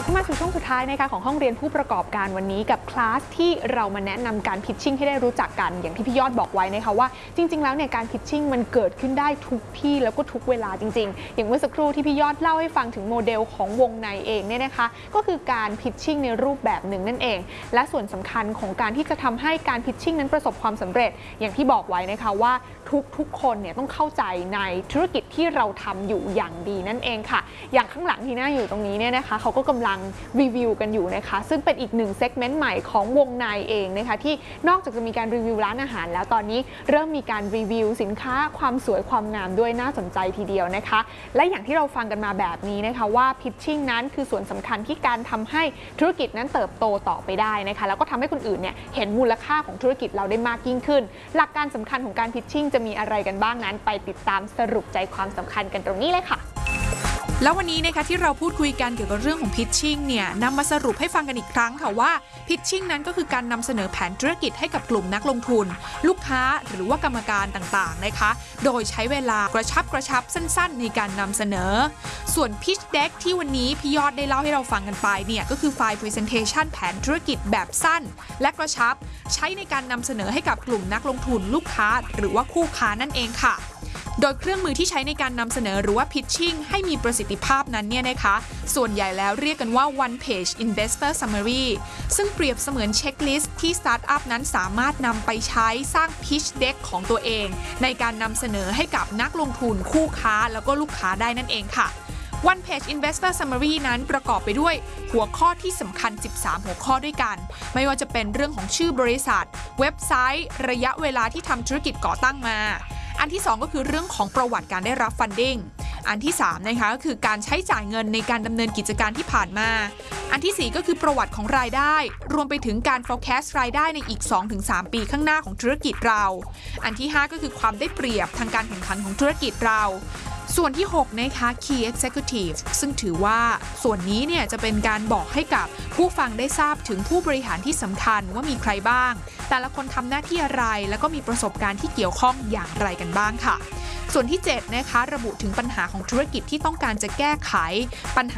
มาสู่ช่วงสุดท้ายนะคะของห้องเรียนผู้ประกอบการวันนี้กับคลาสที่เรามาแนะนำการพิชชิ่งให้ได้รู้จักกันอย่างที่พี่ยอดบอกไว้นะคะว่าจริงๆแล้วเนี่ยการพิชชิ่งมันเกิดขึ้นได้ทุกที่แล้วก็ทุกเวลาจริงๆอย่างเมื่อสักครู่ที่พี่ยอดเล่าให้ฟังถึงโมเดลของวงในเองเนี่ยนะคะก็คือการพิชชิ่งในรูปแบบหนึ่งนั่นเองและส่วนสำคัญของการที่จะทำให้การพิชชิ่งนั้นประสบความสำเร็จอย่างที่บอกไว้นะคะว่าทุกคนเนี่ยต้องเข้าใจในธุรกิจที่เราทำอยู่อย่างดีนั่นเองค่ะอย่างข้างหลังที่น่าอยู่ตรงนี้เนี่ยนะคะเขาก็กำลังรีวิวกันอยู่นะคะซึ่งเป็นอีกหนึ่งเซกเมนต์ใหม่ของวงในเองนะคะที่นอกจากจะมีการรีวิวร้านอาหารแล้วตอนนี้เริ่มมีการรีวิวสินค้าความสวยความงามด้วยน่าสนใจทีเดียวนะคะและอย่างที่เราฟังกันมาแบบนี้นะคะว่าพิชชิ่งนั้นคือส่วนสำคัญที่การทำให้ธุรกิจนั้นเติบโตต่อไปได้นะคะแล้วก็ทำให้คนอื่นเนี่ยเห็นมูลค่าของธุรกิจเราได้มากยิ่งขึ้นหลักการสำคัญของการพิชชิ่งจะมีอะไรกันบ้างนั้นไปติดตามสรุปใจความสำคัญกันตรงนี้เลยค่ะแล้ววันนี้นะคะที่เราพูดคุยกันเกี่ยวกับเรื่องของ pitching เนี่ยนำมาสรุปให้ฟังกันอีกครั้งค่ะว่า pitching นั้นก็คือการนำเสนอแผนธุรกิจให้กับกลุ่มนักลงทุนลูกค้าหรือว่ากรรมการต่างๆนะคะโดยใช้เวลากระชับสั้นๆในการนำเสนอส่วน pitch deck ที่วันนี้พี่ยอดได้เล่าให้เราฟังกันไปเนี่ยก็คือไฟล์ presentation แผนธุรกิจแบบสั้นและกระชับใช้ในการนำเสนอให้กับกลุ่มนักลงทุนลูกค้าหรือว่าคู่ค้านั่นเองค่ะโดยเครื่องมือที่ใช้ในการนำเสนอหรือว่า pitching ให้มีประสิทธิภาพนั้นเนี่ยนะคะส่วนใหญ่แล้วเรียกกันว่า one page investor summary ซึ่งเปรียบเสมือนเช็คลิสต์ที่สตาร์ทอัพนั้นสามารถนำไปใช้สร้าง pitch deck ของตัวเองในการนำเสนอให้กับนักลงทุนคู่ค้าแล้วก็ลูกค้าได้นั่นเองค่ะ One Page Investor Summary นั้นประกอบไปด้วยหัวข้อที่สำคัญ13หัวข้อด้วยกันไม่ว่าจะเป็นเรื่องของชื่อบริษัทเว็บไซต์ระยะเวลาที่ทำธุรกิจก่อตั้งมาอันที่2ก็คือเรื่องของประวัติการได้รับ funding อันที่3นะคะก็คือการใช้จ่ายเงินในการดำเนินกิจการที่ผ่านมาอันที่4ก็คือประวัติของรายได้รวมไปถึงการ forecast รายได้ในอีก 2-3 ปีข้างหน้าของธุรกิจเราอันที่5ก็คือความได้เปรียบทางการแข่งขันของธุรกิจเราส่วนที่6นะคะ Key Executive ซึ่งถือว่าส่วนนี้เนี่ยจะเป็นการบอกให้กับผู้ฟังได้ทราบถึงผู้บริหารที่สำคัญว่ามีใครบ้างแต่ละคนทำหน้าที่อะไรแล้วก็มีประสบการณ์ที่เกี่ยวข้องอย่างไรกันบ้างค่ะส่วนที่7นะคะระบุถึงปัญหาของธุรกิจที่ต้องการจะแก้ไขปัญหา